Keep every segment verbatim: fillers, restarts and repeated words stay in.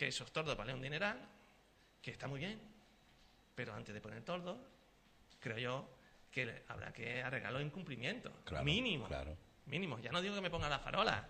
que esos tordos valen un dineral, que está muy bien, pero antes de poner tordos, creo yo que habrá que arreglar los incumplimientos. Claro, mínimo. Claro. Mínimo. Ya no digo que me ponga las farolas.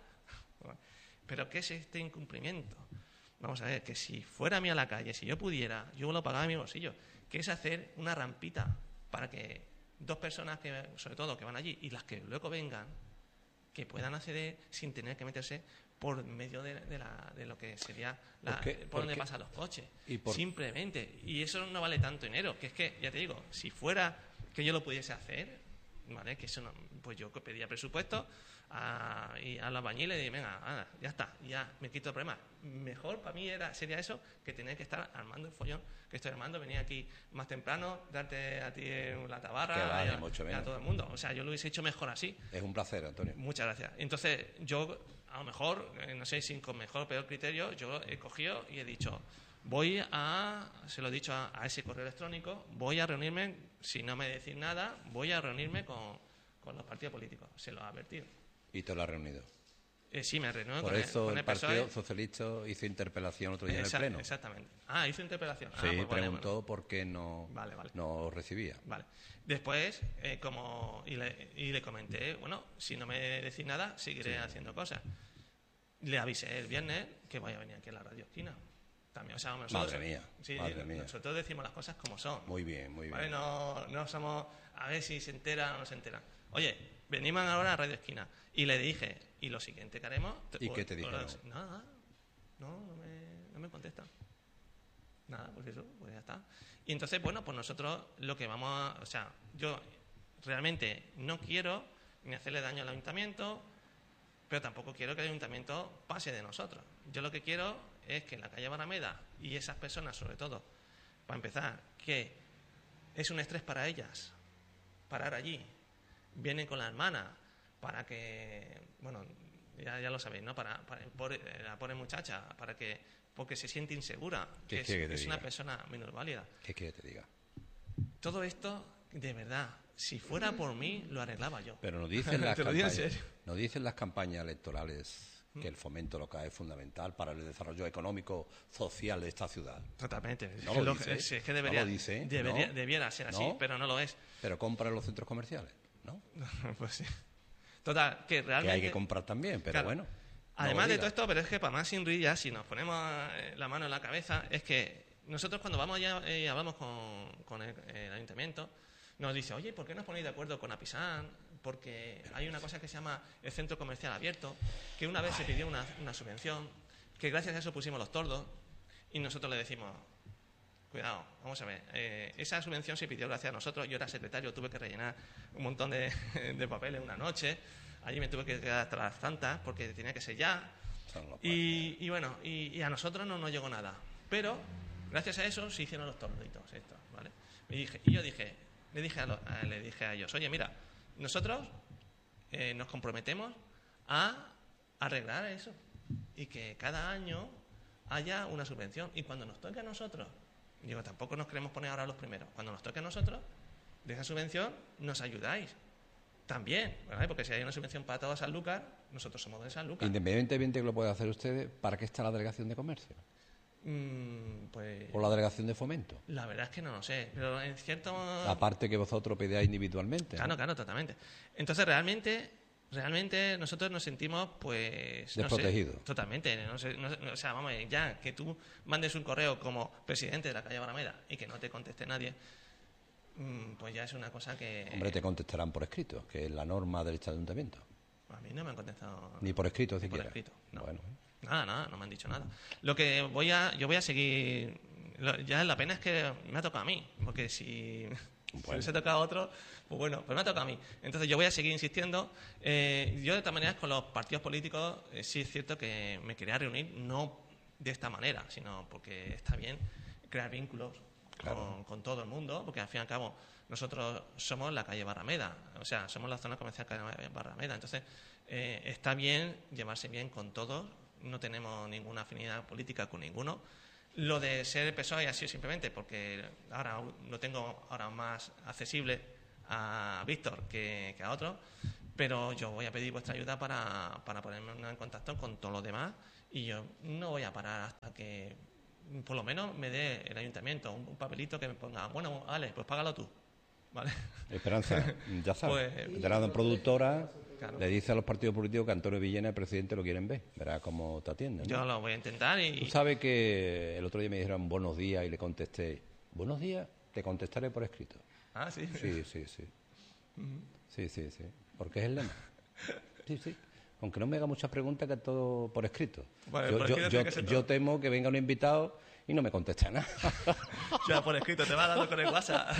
Pero ¿qué es este incumplimiento? Vamos a ver, que si fuera a mí a la calle, si yo pudiera, yo lo pagaba en mi bolsillo, que es hacer una rampita para que dos personas, que sobre todo, que van allí y las que luego vengan, que puedan acceder sin tener que meterse por medio de, de, la, de lo que sería la, ¿Por, qué? por ¿Por donde qué? pasan los coches. ¿Y por... Simplemente. Y eso no vale tanto dinero, que es que, ya te digo, si fuera que yo lo pudiese hacer, ¿vale? Que eso no, pues yo pedía presupuesto a, y a los albañiles y dije, venga, anda, ya está, ya me quito el problema. Mejor para mí era sería eso que tener que estar armando el follón que estoy armando, venir aquí más temprano, darte a ti la tabarra vale, y, a, mucho y a todo el mundo. O sea, yo lo hubiese hecho mejor así. Es un placer, Antonio. Muchas gracias. Entonces, yo, a lo mejor, no sé si con mejor o peor criterio, yo he cogido y he dicho, voy a, se lo he dicho a, a ese correo electrónico, voy a reunirme, si no me decís nada, voy a reunirme con, con los partidos políticos. Se lo ha advertido. ¿Y te lo has reunido? Eh, sí, me reúno Por con eso el, con el, el Partido P S O E. Socialista hizo interpelación otro día Exact, en el Pleno. Exactamente. Ah, hizo interpelación. Sí, ah, pues preguntó vale, bueno. por qué no, vale, vale. no recibía. Vale. Después, eh, como y le, y le comenté, bueno, si no me decís nada, seguiré Sí. haciendo cosas. Le avisé el viernes que vaya a venir aquí a la Radio Esquina. También, o sea, nosotros, Madre mía, sí, madre mía. nosotros decimos las cosas como son. Muy bien, muy bien. ¿Vale? No, no somos a ver si se entera o no se entera. Oye, venimos ahora a Radio Esquina. Y le dije, ¿y lo siguiente que haremos? ¿Y o, qué te dijeron? Nada, no, no me, no me contestan. Nada, pues eso, pues ya está. Y entonces, bueno, pues nosotros lo que vamos a... O sea, yo realmente no quiero ni hacerle daño al ayuntamiento, pero tampoco quiero que el ayuntamiento pase de nosotros. Yo lo que quiero es que en la calle Barrameda y esas personas, sobre todo, para empezar, que es un estrés para ellas parar allí, vienen con la hermana para que, bueno, ya, ya lo sabéis, ¿no? Para, para por, la pobre muchacha, para que, porque se siente insegura, que es, que es una persona minusválida. ¿Qué quiere que te diga? Todo esto, de verdad, si fuera por mí, lo arreglaba yo. Pero nos dicen las, Te lo digo en campañas, serio. nos dicen las campañas electorales que el fomento local es fundamental para el desarrollo económico, social de esta ciudad. Totalmente. No es, que lo lo, dice, es, es que debería, no lo dice, debería ¿no? debiera ser así, ¿No? pero no lo es. Pero compra en los centros comerciales, ¿no? Pues sí. Total, que realmente... Que hay que comprar también, pero Claro. bueno. Además no de todo esto, pero es que para más sin ya, si nos ponemos eh, la mano en la cabeza, es que nosotros cuando vamos allá y eh, hablamos con, con el, el ayuntamiento, nos dice, oye, ¿por qué no os ponéis de acuerdo con Apisán? Porque hay una cosa que se llama el centro comercial abierto, que una vez se pidió una, una subvención, que gracias a eso pusimos los tordos, y nosotros le decimos, cuidado, vamos a ver, eh, esa subvención se pidió gracias a nosotros, yo era secretario, tuve que rellenar un montón de, de papeles una noche, allí me tuve que quedar hasta las tantas, porque tenía que ser ya, y, y bueno, y, y a nosotros no nos llegó nada, pero gracias a eso se hicieron los torditos estos, ¿vale? Y, dije, y yo dije, le dije a, lo, a, le dije a ellos, oye, mira, nosotros eh, nos comprometemos a arreglar eso y que cada año haya una subvención, y cuando nos toque a nosotros, digo, tampoco nos queremos poner ahora los primeros, cuando nos toque a nosotros de esa subvención nos ayudáis también, ¿verdad? Porque si hay una subvención para todos Sanlúcar, nosotros somos de Sanlúcar. Independientemente de que lo puedan hacer ustedes, ¿para qué está la delegación de comercio? Mm, pues ¿O la delegación de fomento? la verdad es que no lo sé, pero en cierto... Aparte que vosotros pedáis individualmente. Claro, ¿no? claro, totalmente. Entonces, realmente, realmente nosotros nos sentimos, pues... Desprotegidos. No sé, totalmente. No sé, no, o sea, vamos, ya que tú mandes un correo como presidente de la calle Barrameda y que no te conteste nadie, pues ya es una cosa que... Hombre, te contestarán por escrito, que es la norma del ayuntamiento. A mí no me han contestado... Ni por escrito, ni siquiera. por escrito, no. Bueno. Nada, nada, no me han dicho nada. Lo que voy a... Yo voy a seguir... Lo, ya la pena es que me ha tocado a mí, porque si... Bueno. Si hubiese tocado a otro, pues bueno, pues me ha tocado a mí. Entonces yo voy a seguir insistiendo. Eh, yo de todas maneras con los partidos políticos eh, sí es cierto que me quería reunir, no de esta manera, sino porque está bien crear vínculos claro. con, con todo el mundo, porque al fin y al cabo nosotros somos la calle Barrameda, o sea, somos la zona comercial calle Barrameda. Entonces eh, está bien llevarse bien con todos, no tenemos ninguna afinidad política con ninguno. Lo de ser el P S O E ha sido simplemente porque ahora lo tengo ahora más accesible a Víctor que, que a otros, pero yo voy a pedir vuestra ayuda para, para ponerme en contacto con todos los demás Y yo no voy a parar hasta que, por lo menos, me dé el ayuntamiento un, un papelito que me ponga, bueno, vale, pues págalo tú. ¿Vale? Esperanza, ya sabes, Pues, de la productora claro. le dice a los partidos políticos que Antonio Villena, el presidente, lo quieren ver. Verás cómo te atienden, ¿no? Yo lo voy a intentar y... Tú sabes que el otro día me dijeron buenos días y le contesté, buenos días, te contestaré por escrito. Ah, sí. Sí, sí, sí. Sí, sí, sí. Porque es el lema. Sí, sí. Aunque no me haga muchas preguntas, que todo por escrito. Bueno, yo, por yo, escrito yo, tiene que ser todo. yo temo que venga un invitado y no me conteste nada. Ya por escrito, te va dando con el WhatsApp.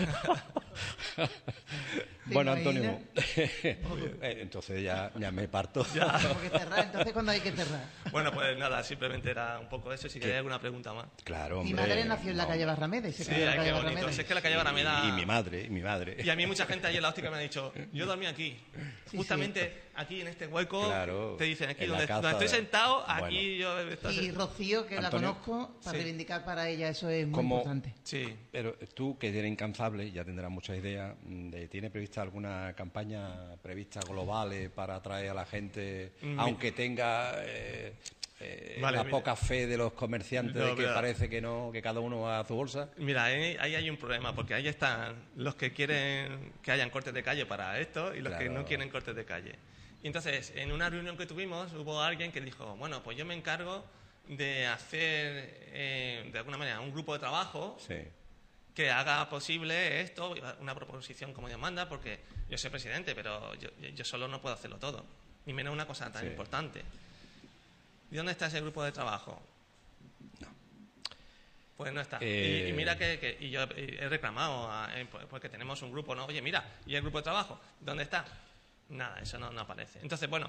Bueno, Antonio, eh, entonces ya, ya me parto. Ya. Tengo que cerrar, entonces cuando hay que cerrar. Bueno, pues nada, simplemente era un poco eso. Si queréis alguna pregunta más. Claro, Mi hombre. madre nació en la no. calle Barrameda y se Sí, crió en la ay, calle qué bonito. Barrameda. Si es que la calle Barrameda... Y, y mi madre, y mi madre. Y a mí mucha gente allí en la óptica me ha dicho, yo dormí aquí. Sí, Justamente aquí en este hueco, Claro, te dicen aquí en la donde, casa donde estoy de- sentado, Bueno. aquí yo... estoy- Y Rocío, que Antonio. la conozco, para Sí. reivindicar para ella eso es muy Como- importante. Sí. Pero tú, que eres incansable, ya tendrás muchas ideas. de- ¿Tiene prevista alguna campaña prevista globales para atraer a la gente, Mm, aunque tenga eh, eh, Vale, la mira. poca fe de los comerciantes No, de que mira. parece que no, que cada uno va a su bolsa? Mira, ahí, ahí hay un problema, porque ahí están los que quieren que hayan cortes de calle para esto y los que Claro. no quieren cortes de calle. Y entonces, en una reunión que tuvimos, hubo alguien que dijo, bueno, pues yo me encargo de hacer, eh, de alguna manera, un grupo de trabajo Sí. que haga posible esto, una proposición como Dios manda, porque yo soy presidente, pero yo, yo solo no puedo hacerlo todo, ni menos una cosa tan Sí. importante. ¿Y dónde está ese grupo de trabajo? Pues no está. Eh, Y, y mira que, que- y yo he reclamado, a- eh, pues- porque tenemos un grupo, ¿no? Oye, mira, ¿y el grupo de trabajo? ¿Dónde está? Nada, eso no, no aparece. Entonces, bueno,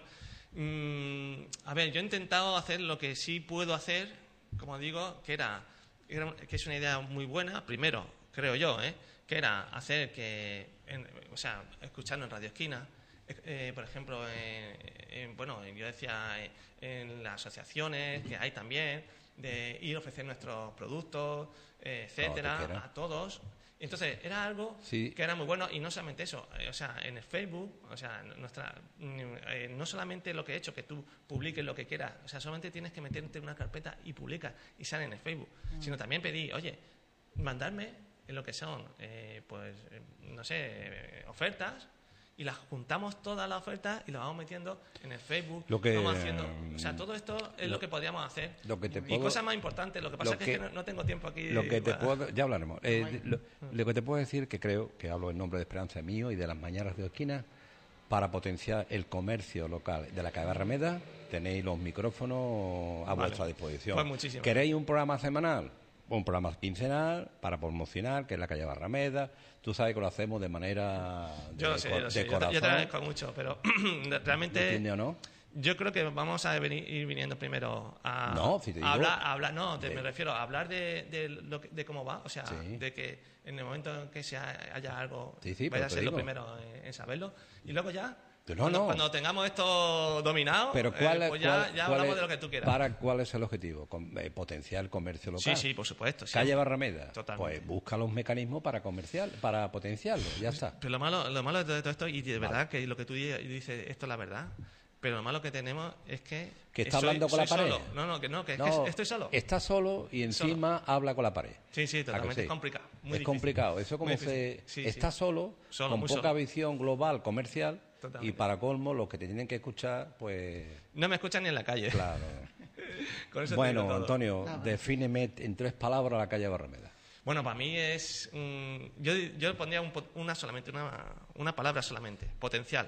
mm, a ver, yo he intentado hacer lo que sí puedo hacer, como digo, que era, era- que es una idea muy buena, primero, creo yo, ¿eh? que era hacer que, en- o sea, escucharnos en Radio Esquina, eh, eh, por ejemplo, en, en- bueno, yo decía eh, en las asociaciones que hay también, de ir a ofrecer nuestros productos, eh, etcétera, que quieras. a todos. Entonces, era algo Sí. que era muy bueno y no solamente eso, eh, o sea, en el Facebook, o sea, nuestra, mm, eh, no solamente lo que he hecho, que tú publiques lo que quieras, o sea, solamente tienes que meterte en una carpeta y publicas y sale en el Facebook, sino también pedí, oye, mandarme en lo que son, eh, pues, eh, no sé, eh, ofertas y las juntamos todas las ofertas y las vamos metiendo en el Facebook, Lo que, vamos haciendo, mm, o sea, todo esto es lo, lo- que podríamos hacer. lo que te y puedo- cosas más importantes, lo que pasa lo es que, que- es que no, no tengo tiempo aquí. Lo que te para- puedo, ya hablaremos. Eh, lo, lo que te puedo decir, que creo que hablo en nombre de Esperanza mío y de las mañanas de Esquina, para potenciar el comercio local de la calle Barrameda, tenéis los micrófonos a Vale. vuestra disposición. Pues muchísimas. ¿Queréis un programa semanal? Un programa quincenal para promocionar, que es la calle Barrameda. Tú sabes que lo hacemos de manera de, Yo lo sé, cor- lo de sé. Yo te- corazón. Yo te agradezco mucho, pero ¿Me realmente entiendes o no? yo creo que vamos a venir, ir viniendo primero a, No, si te digo- a hablar, a hablar, no, te- de- me refiero a hablar de, de, lo que- de cómo va, o sea, Sí. de que en el momento en que se ha- haya algo, Sí, sí, vaya pero a te ser lo digo. primero en, en saberlo, y luego ya, No, cuando, no. cuando tengamos esto dominado, Pero eh, ¿cuál es, pues ya, cuál- ya cuál hablamos es- de lo que tú quieras. Para, ¿cuál es el objetivo? Con- eh, potenciar el comercio local. Sí, sí, por supuesto. sí. Calle Barrameda, Totalmente. pues busca los mecanismos para comercial, para potenciarlo, ya está. Pero lo malo, lo malo de todo esto, y de verdad que lo que tú di- dices, esto es la verdad, pero lo malo que tenemos es que... Que está soy- hablando con la soy pared. solo. No, no, que no, que es No, que estoy solo. Está solo y encima habla con la pared. Sí, sí, ¿A que totalmente. sí? Es complicado. Muy es difícil. complicado. Eso como Muy se difícil. Sí, está sí. solo, Solo, con muy poca solo. visión global, comercial, Totalmente. y para colmo los que te tienen que escuchar, pues No me escuchan ni en la calle. claro. Con eso te Bueno, digo todo. Antonio, Nada. defíneme en tres palabras la calle Barrameda. Bueno, para mí es... mm, yo, yo pondría un po- una solamente, una, una palabra solamente. Potencial.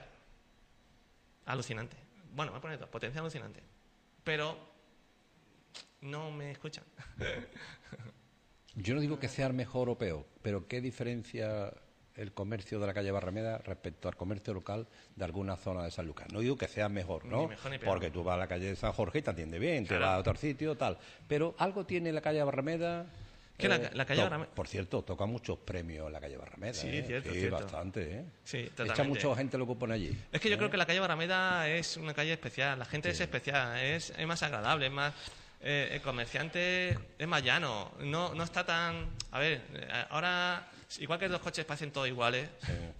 Alucinante. Bueno, me pone todo. Potencial alucinante. Pero no me escuchan. Yo no digo que sea mejor o peor, pero ¿qué diferencia el comercio de la calle Barrameda respecto al comercio local de alguna zona de San Lucas? No digo que sea mejor, ¿no? Ni mejor ni peor. Porque tú vas a la calle de San Jorge y te atiende bien, Claro. te vas a otro sitio, tal. Pero algo tiene la calle Barrameda... eh, Que la- la calle to- Barrameda- Por cierto, toca muchos premios en la calle Barrameda. Sí, ¿eh? cierto, Sí, cierto. bastante, ¿eh? Sí, Echa totalmente. mucha gente lo que pone allí. Es que yo ¿eh? creo que la calle Barrameda es una calle especial. La gente es especial, es, es más agradable, es más... eh, el comerciante es más llano. No, no está tan... A ver, eh, ahora, igual que los coches parecen todos iguales,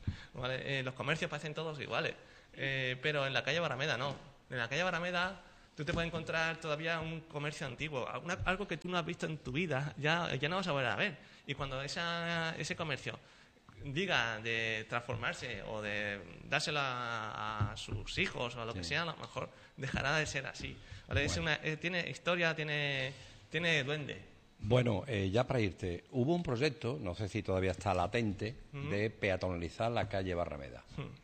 ¿vale? Eh, los comercios parecen todos iguales. Eh, pero en la calle Barrameda no. En la calle Barrameda tú te puedes encontrar todavía un comercio antiguo, alguna- algo que tú no has visto en tu vida, ya, ya no vas a volver a ver. Y cuando esa, ese comercio diga de transformarse o de dárselo a, a sus hijos o a lo que Sí. sea, a lo mejor dejará de ser así. ¿Vale? Es Bueno. una, eh, tiene historia, tiene, tiene duende. Bueno, eh, ya para irte, hubo un proyecto, no sé si todavía está latente, de peatonalizar la calle Barrameda.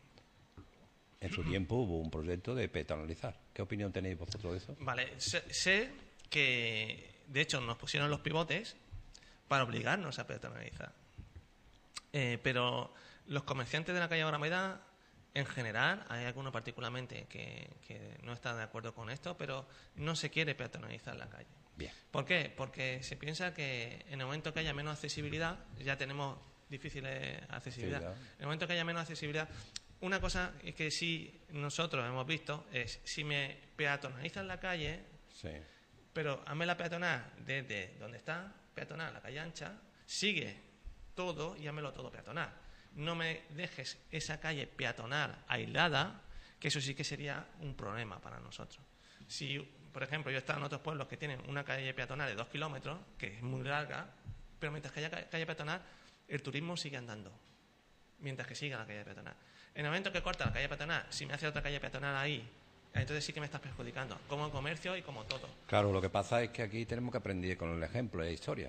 En su tiempo hubo un proyecto de peatonalizar. ¿Qué opinión tenéis vosotros de eso? Vale, sé, sé que de hecho nos pusieron los pivotes para obligarnos a peatonalizar. Eh, pero los comerciantes de la calle Barrameda, en general, hay algunos particularmente que, que no están de acuerdo con esto, pero no se quiere peatonalizar la calle. Bien. ¿Por qué? Porque se piensa que en el momento que haya menos accesibilidad, ya tenemos difícil accesibilidad. Sí, ya. En el momento que haya menos accesibilidad, una cosa es que sí nosotros hemos visto es si me peatonalizan la calle, Sí. pero hazme la peatonal desde donde está peatonal, la calle ancha, sigue todo y házmelo todo peatonal. No me dejes esa calle peatonal aislada, que eso sí que sería un problema para nosotros. Si, por ejemplo, yo he estado en otros pueblos que tienen una calle peatonal de dos kilómetros, que es muy larga, pero mientras que haya ca- calle peatonal, el turismo sigue andando, mientras que siga la calle peatonal. En el momento que corta la calle peatonal, si me hace otra calle peatonal ahí, entonces sí que me estás perjudicando, como comercio y como todo. Claro, lo que pasa es que aquí tenemos que aprender con el ejemplo de historia.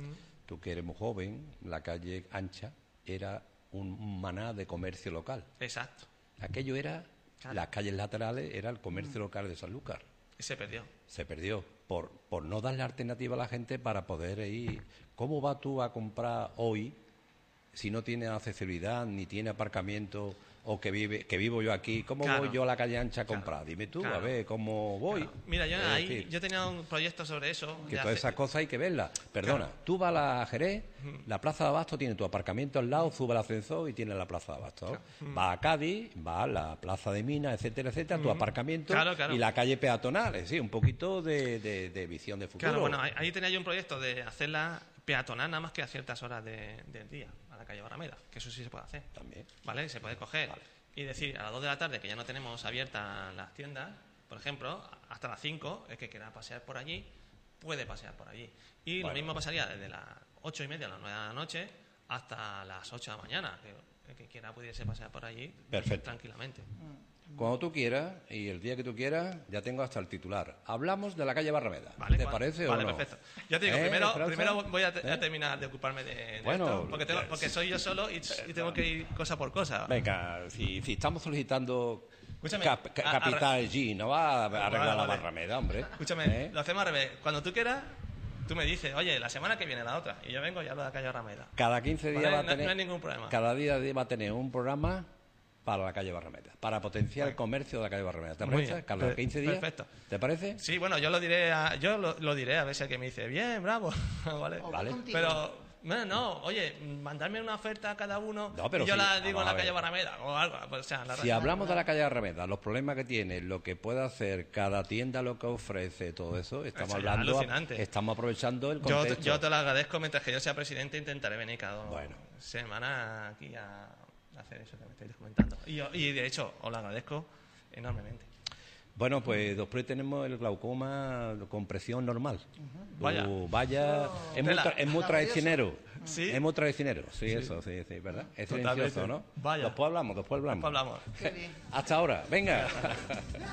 Tú que eres muy joven, la calle ancha era un maná de comercio local. Exacto. Aquello era, Claro. las calles laterales era el comercio local de Sanlúcar. Se perdió. Se perdió por, por no darle alternativa a la gente para poder ir. ¿Cómo vas tú a comprar hoy si no tiene accesibilidad ni tiene aparcamiento o que vive que vivo yo aquí? ¿Cómo Claro. voy yo a la calle ancha a Claro. comprar? Dime tú, Claro. a ver cómo voy. Claro. Mira, yo Es ahí decir, yo tenía un proyecto sobre eso. que de todas hace- esas cosas hay que verlas. Perdona, Claro. tú vas a la Jerez, la Plaza de Abasto tiene tu aparcamiento al lado, sube el ascensor y tiene la Plaza de Abasto. Vas a Cádiz, vas a la Plaza de Minas, etcétera, etcétera, tu aparcamiento Claro, claro. y la calle peatonal. Es decir, un poquito de, de- de visión de futuro. Claro, bueno, ahí, ahí tenía yo un proyecto de hacerla peatonal nada más que a ciertas horas de- del día, a la calle Barrameda, que eso sí se puede hacer. También. ¿Vale? Se puede coger y decir a las dos de la tarde, que ya no tenemos abiertas las tiendas, por ejemplo, hasta las cinco, el que quiera pasear por allí, puede pasear por allí. Y Bueno. lo mismo pasaría desde las ocho y media a las nueve de la noche hasta las ocho de la mañana, que el que quiera pudiese pasear por allí Perfecto. tranquilamente. Cuando tú quieras y el día que tú quieras, ya tengo hasta el titular. Hablamos de la calle Barrameda. Vale, ¿Te Juan. parece Vale, o no? perfecto. Ya te digo, ¿Eh, primero, Esperanza? primero voy a, te- ¿Eh? a terminar de ocuparme de, de Bueno, esto, porque, tengo- ya, porque sí. soy yo solo y, y tengo que ir cosa por cosa. Venga, si, si estamos solicitando Escúchame, cap- ca- a- a- capital G, no va a arreglar Vale, la vale. Barrameda, hombre. Escúchame, ¿Eh? lo hacemos al revés. Cuando tú quieras, tú me dices, oye, la semana que viene la otra, y yo vengo y hablo de la calle Rameda. Cada quince días Vale, va a no- tener... no hay ningún problema. Cada día va a tener un programa para la calle Barrameda, para potenciar el comercio de la calle Barrameda. ¿Te Muy parece? bien. Cada Per- quince días. perfecto. ¿Te parece? Sí, bueno, yo lo diré a, yo lo, lo diré a ver si alguien me dice, bien, bravo, vale. O Vale. contigo. Pero, no, no, oye, mandarme una oferta a cada uno No, pero y yo sí, la digo vamos en a la calle ver. Barrameda o algo. Pues, o sea, la Si hablamos de la calle Barrameda, los problemas que tiene, lo que puede hacer cada tienda, lo que ofrece, todo eso, estamos Eso ya es hablando, alucinante. estamos aprovechando el yo, contexto. yo te lo agradezco, mientras que yo sea presidente intentaré venir cada Bueno. semana aquí a hacer eso que me estáis comentando. Y, yo- y de hecho, os lo agradezco enormemente. Bueno, pues después tenemos el glaucoma con presión normal. Vaya. Uh, vaya, es muy, Tela. tra- es muy Maravilloso. traicionero. Sí. Es muy traicionero, sí, eso, sí, sí, ¿verdad? Es Totalmente. silencioso, ¿no? Vaya. Después hablamos, después hablamos. Después hablamos. Qué bien. Hasta ahora, venga.